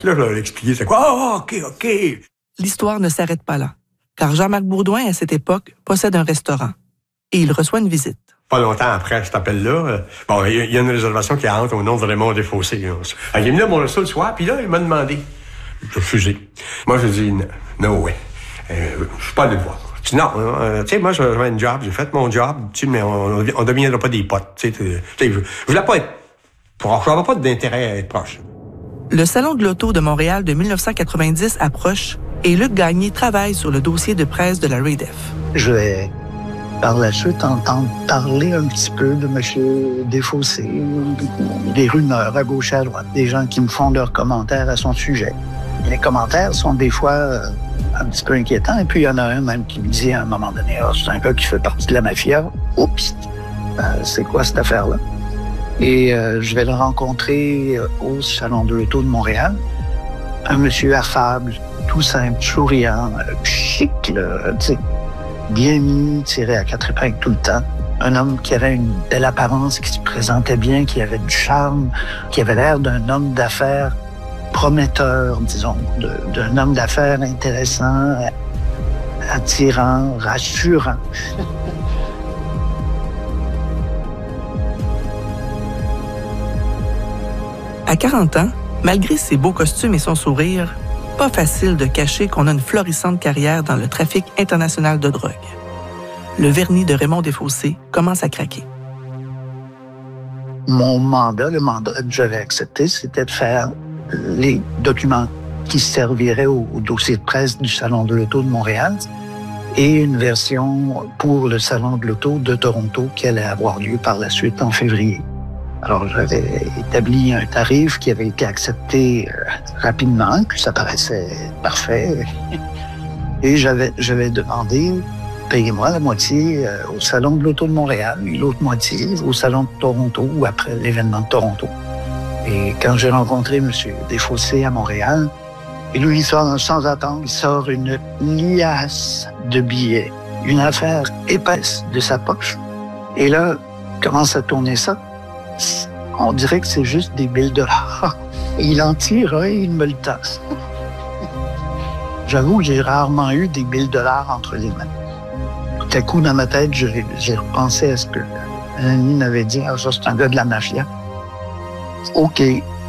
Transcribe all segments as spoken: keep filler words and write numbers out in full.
Là, je leur ai expliqué c'est quoi. Ah, oh, OK, OK. L'histoire ne s'arrête pas là, car Jean-Marc Bourdouin, à cette époque, possède un restaurant et il reçoit une visite. Pas longtemps après cet appel-là, euh, bon, il y, y a une réservation qui entre au nom de Raymond Desfossés. Il est venu à mon resto le soir, puis là, il m'a demandé. J'ai refusé. Moi, j'ai dit, no way. Euh, je suis pas allé le voir. Je dis, non, euh, tu sais, moi, j'avais une job, j'ai fait mon job, tu sais, mais on ne deviendra pas des potes. Tu sais, je ne voulais pas être proche, j'avais pas d'intérêt à être proche. Le Salon de l'Auto de Montréal de dix-neuf cent quatre-vingt-dix approche et Luc Gagné travaille sur le dossier de presse de la RADEF. Je vais par la suite entendre parler un petit peu de M. Desfossés, des rumeurs à gauche et à droite, des gens qui me font leurs commentaires à son sujet. Les commentaires sont des fois euh, un petit peu inquiétants, et puis il y en a un même qui me dit à un moment donné, oh, c'est un gars qui fait partie de la mafia. Oups, euh, c'est quoi cette affaire-là? Et euh, je vais le rencontrer au Salon de l'Auto de Montréal. Un monsieur affable, tout simple, souriant, chic, là, tu sais, bien mis, tiré à quatre épingles tout le temps. Un homme qui avait une belle apparence, qui se présentait bien, qui avait du charme, qui avait l'air d'un homme d'affaires prometteur, disons, de, d'un homme d'affaires intéressant, attirant, rassurant. À quarante ans, malgré ses beaux costumes et son sourire, pas facile de cacher qu'on a une florissante carrière dans le trafic international de drogue. Le vernis de Raymond Desfossés commence à craquer. Mon mandat, le mandat que j'avais accepté, c'était de faire les documents qui serviraient au, au dossier de presse du Salon de l'Auto de Montréal et une version pour le Salon de l'Auto de Toronto qui allait avoir lieu par la suite en février. Alors, j'avais établi un tarif qui avait été accepté euh, rapidement, puis ça paraissait parfait. Et j'avais, j'avais demandé, payez-moi la moitié euh, au Salon de l'Auto de Montréal, et l'autre moitié au Salon de Toronto ou après l'événement de Toronto. Et quand j'ai rencontré M. Desfossés à Montréal, et lui, il sort sans attendre, il sort une liasse de billets, une affaire épaisse de sa poche. Et là, commence à tourner ça. On dirait que c'est juste des mille dollars. Il en tire un et il me le tasse. J'avoue que j'ai rarement eu des mille dollars entre les mains. Tout à coup, dans ma tête, j'ai, j'ai repensé à ce que un ami m'avait dit. Ah, ça, c'est un gars de la mafia. OK.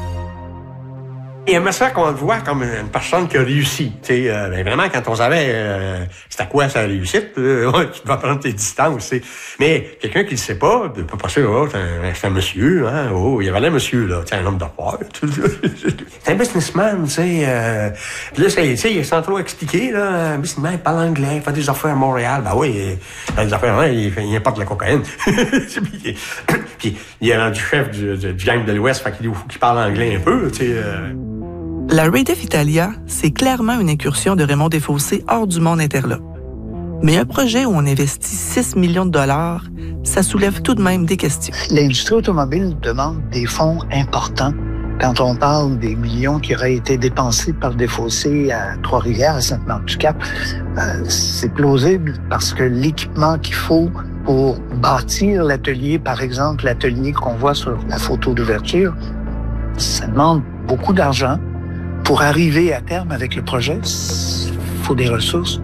Il aimait ça qu'on le voit comme une personne qui a réussi. Tu sais, euh, ben vraiment, quand on savait euh, c'était quoi sa réussite, euh, tu vas prendre tes distances. T'sais. Mais quelqu'un qui ne sait pas, de pas passer, oh, c'est un, c'est un monsieur, hein, oh, il y avait là un monsieur, là, c'est un homme d'affaires. C'est un businessman, tu sais. Euh, là, tu sais, il sans trop expliquer, là, un businessman, il parle anglais, il fait des affaires à Montréal. Ben oui, il fait des affaires, hein, il, il importe la cocaïne. puis, puis, il est rendu chef du, du, du gang de l'Ouest, fait qu'il faut qu'il parle anglais un peu, tu sais. Euh. La RADEF Italia, c'est clairement une incursion de Raymond Desfossés hors du monde interlope. Mais un projet où on investit six millions de dollars, ça soulève tout de même des questions. L'industrie automobile demande des fonds importants. Quand on parle des millions qui auraient été dépensés par Desfossés à Trois-Rivières, à Sainte-Marthe-du-Cap, euh, c'est plausible parce que l'équipement qu'il faut pour bâtir l'atelier, par exemple, l'atelier qu'on voit sur la photo d'ouverture, ça demande beaucoup d'argent. Pour arriver à terme avec le projet, il faut des ressources.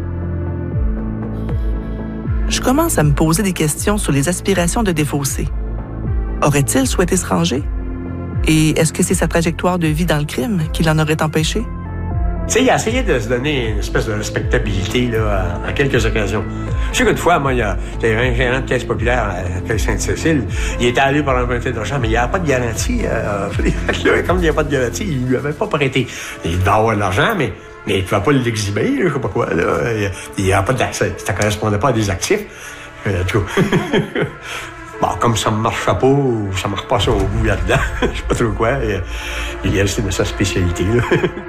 Je commence à me poser des questions sur les aspirations de Desfossés. Aurait-il souhaité se ranger? Et est-ce que c'est sa trajectoire de vie dans le crime qui l'en aurait empêché? Tu sais, il a essayé de se donner une espèce de respectabilité là, à, à quelques occasions. Je sais qu'une fois, moi, il y a, il y avait un gérant de caisse populaire à la caisse Sainte-Cécile. Il était allé pour emprunter de l'argent, mais il n'y avait pas de garantie. Euh, là, comme il n'y avait pas de garantie, il ne lui avait pas prêté. Il devait avoir de l'argent, mais, mais il ne pouvait pas l'exhiber, là, je sais pas quoi. Là. Il n'y avait pas d'accès. Ça ne correspondait pas à des actifs. Euh, tout. Bon, comme ça ne marche pas, ou ça ne marche pas son goût là-dedans, je ne sais pas trop quoi, et, il est resté de sa spécialité. Là.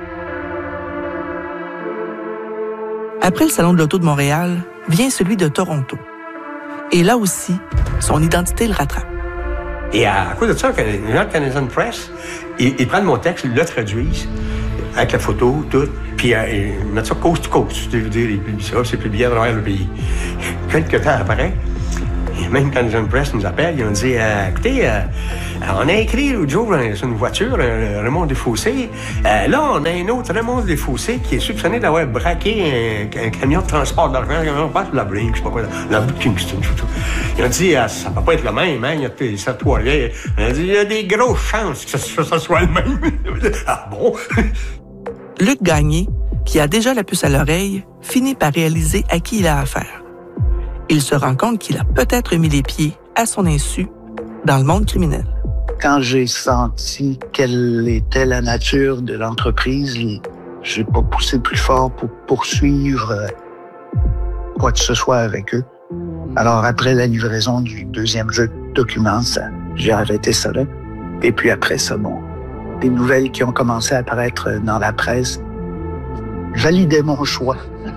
Après le Salon de l'Auto de Montréal, vient celui de Toronto. Et là aussi, son identité le rattrape. Et à, à cause de ça, les gens de Canadian Press, ils, ils prennent mon texte, ils le traduisent, avec la photo, tout, puis euh, ils mettent ça coast to coast. Je veux dire, ils publient ça, c'est publié à travers le pays. Quelques temps après, Et même quand John Press nous appelle, ils ont dit euh, « Écoutez, euh, on a écrit l'autre jour sur une voiture, euh, Raymond Desfossés. Euh, là, on a un autre Raymond Desfossés qui est soupçonné d'avoir braqué un, un camion de transport d'argent, on passe de la Blink, je sais pas quoi, la bout de Kingston, tout. Ils ont dit euh, « Ça peut pas être le même, hein, il y a des Trois-Rivières. » On a dit « Il y a des grosses chances que ce, ça soit le même. » Ah bon? Luc Gagné, qui a déjà la puce à l'oreille, finit par réaliser à qui il a affaire. Il se rend compte qu'il a peut-être mis les pieds, à son insu, dans le monde criminel. Quand j'ai senti quelle était la nature de l'entreprise, j'ai pas poussé plus fort pour poursuivre quoi que ce soit avec eux. Alors, après la livraison du deuxième jeu de documents, ça, j'ai arrêté ça là. Et puis après ça, bon, des nouvelles qui ont commencé à apparaître dans la presse validaient mon choix.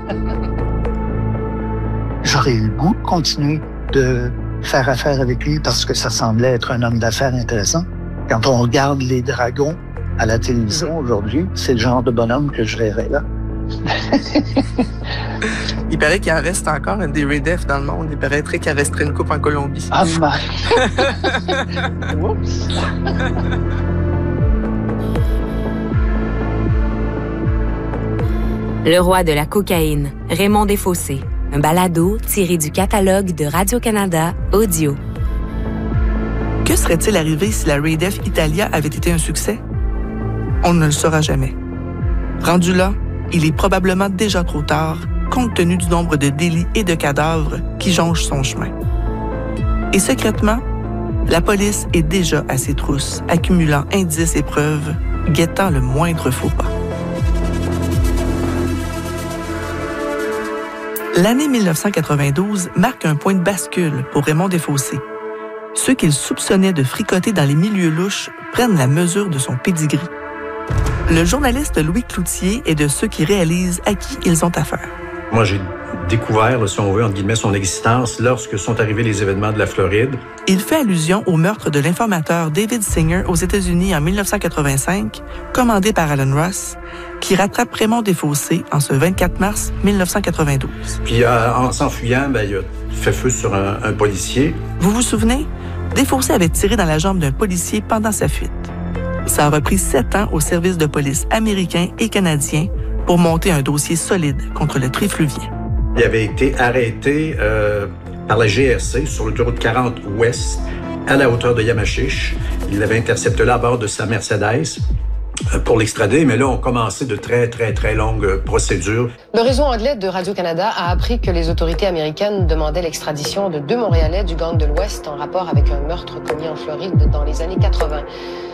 J'aurais eu le goût de continuer de faire affaire avec lui parce que ça semblait être un homme d'affaires intéressant. Quand on regarde les dragons à la télévision aujourd'hui, c'est le genre de bonhomme que je verrais là. Il paraît qu'il en reste encore un des Ray-Def dans le monde. Il paraîtrait qu'il resterait une coupe en Colombie. Ah, ma... Oups! Le roi de la cocaïne, Raymond Desfossés. Un balado tiré du catalogue de Radio-Canada Audio. Que serait-il arrivé si la Ray-Def Italia avait été un succès? On ne le saura jamais. Rendu là, il est probablement déjà trop tard, compte tenu du nombre de délits et de cadavres qui jonchent son chemin. Et secrètement, la police est déjà à ses trousses, accumulant indices et preuves, guettant le moindre faux pas. L'année mille neuf cent quatre-vingt-douze marque un point de bascule pour Raymond Desfossés. Ceux qu'il soupçonnait de fricoter dans les milieux louches prennent la mesure de son pédigree. Le journaliste Louis Cloutier est de ceux qui réalisent à qui ils ont affaire. Moi, j'ai découvert, si on veut, entre guillemets, son existence lorsque sont arrivés les événements de la Floride. Il fait allusion au meurtre de l'informateur David Singer aux États-Unis en mille neuf cent quatre-vingt-cinq, commandé par Alan Ross, qui rattrape Raymond Desfossés en ce vingt-quatre mars mille neuf cent quatre-vingt-douze. Puis, euh, en s'enfuyant, ben, il a fait feu sur un, un policier. Vous vous souvenez? Desfossés avait tiré dans la jambe d'un policier pendant sa fuite. Ça aura pris sept ans au service de police américain et canadien pour monter un dossier solide contre le trifluvien. Il avait été arrêté euh, par la G R C sur l'autoroute quarante Ouest à la hauteur de Yamachiche. Il l'avait intercepté là à bord de sa Mercedes euh, pour l'extrader, mais là, ont commencé de très, très, très longues procédures. Le réseau anglais de Radio-Canada a appris que les autorités américaines demandaient l'extradition de deux Montréalais du gang de l'Ouest en rapport avec un meurtre commis en Floride dans les années quatre-vingt.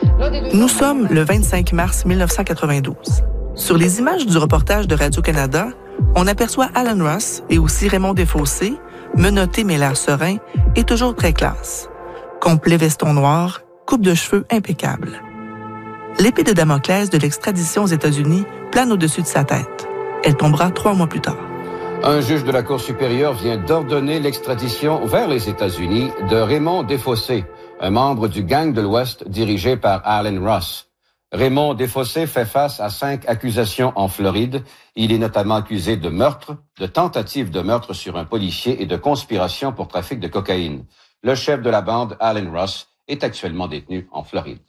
Nous sommes le vingt-cinq mars mille neuf cent quatre-vingt-douze. Sur les images du reportage de Radio-Canada, on aperçoit Alan Ross et aussi Raymond Desfossés, menotté mais l'air serein et toujours très classe. Complet veston noir, coupe de cheveux impeccable. L'épée de Damoclès de l'extradition aux États-Unis plane au-dessus de sa tête. Elle tombera trois mois plus tard. Un juge de la Cour supérieure vient d'ordonner l'extradition vers les États-Unis de Raymond Desfossés, un membre du gang de l'Ouest dirigé par Alan Ross. Raymond Desfossés fait face à cinq accusations en Floride. Il est notamment accusé de meurtre, de tentative de meurtre sur un policier et de conspiration pour trafic de cocaïne. Le chef de la bande, Alan Ross, est actuellement détenu en Floride.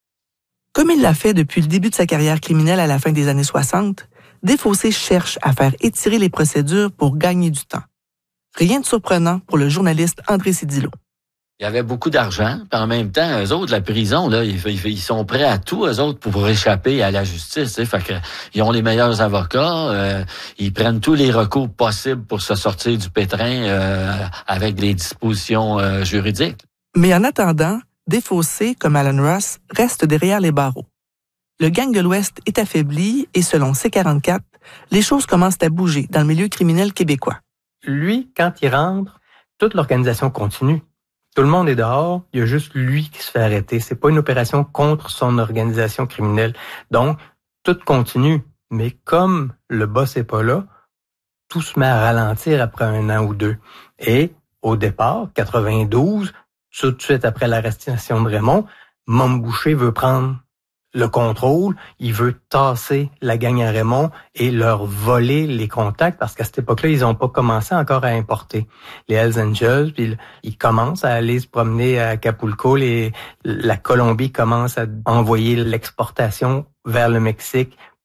Comme il l'a fait depuis le début de sa carrière criminelle à la fin des années soixante, Desfossés cherche à faire étirer les procédures pour gagner du temps. Rien de surprenant pour le journaliste André Cédillo. Il y avait beaucoup d'argent, puis en même temps, eux autres, la prison, là, ils, ils sont prêts à tout, eux autres, pour échapper à la justice. T'sais. Fait que ils ont les meilleurs avocats, euh, ils prennent tous les recours possibles pour se sortir du pétrin euh, avec les dispositions euh, juridiques. Mais en attendant, Desfossés, comme Alan Ross, restent derrière les barreaux. Le gang de l'Ouest est affaibli et selon C quarante-quatre, les choses commencent à bouger dans le milieu criminel québécois. Lui, quand il rentre, toute l'organisation continue. Tout le monde est dehors, il y a juste lui qui se fait arrêter. C'est pas une opération contre son organisation criminelle. Donc, tout continue. Mais comme le boss est pas là, tout se met à ralentir après un an ou deux. Et au départ, quatre-vingt-douze, tout de suite après l'arrestation de Raymond, Mom Boucher veut prendre le contrôle, il veut tasser la gang à Raymond et leur voler les contacts parce qu'à cette époque-là, ils n'ont pas commencé encore à importer les Hells Angels. Puis ils commencent à aller se promener à Acapulco. Les, la Colombie commence à envoyer l'exportation vers le Mexique